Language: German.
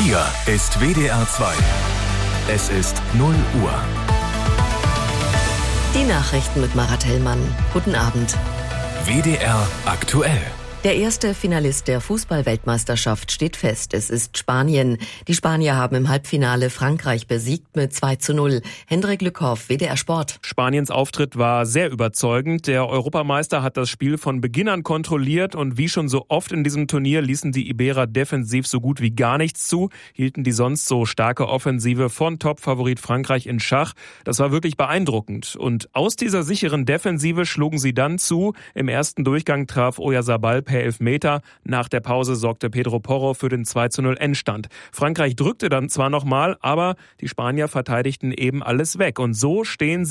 Hier ist WDR 2. Es ist 0 Uhr. Die Nachrichten mit Marat Hellmann. Guten Abend. WDR aktuell. Der erste Finalist der Fußball-Weltmeisterschaft steht fest. Es ist Spanien. Die Spanier haben im Halbfinale Frankreich besiegt mit 2:0. Hendrik Lückhoff, WDR Sport. Spaniens Auftritt war sehr überzeugend. Der Europameister hat das Spiel von Beginn an kontrolliert und wie schon so oft in diesem Turnier ließen die Iberer defensiv so gut wie gar nichts zu, hielten die sonst so starke Offensive von Topfavorit Frankreich in Schach. Das war wirklich beeindruckend. Und aus dieser sicheren Defensive schlugen sie dann zu. Im ersten Durchgang traf Oyarzabal per Elfmeter. Nach der Pause sorgte Pedro Porro für den 2:0 Endstand. Frankreich drückte dann zwar nochmal, aber die Spanier verteidigten eben alles weg. Und so stehen sie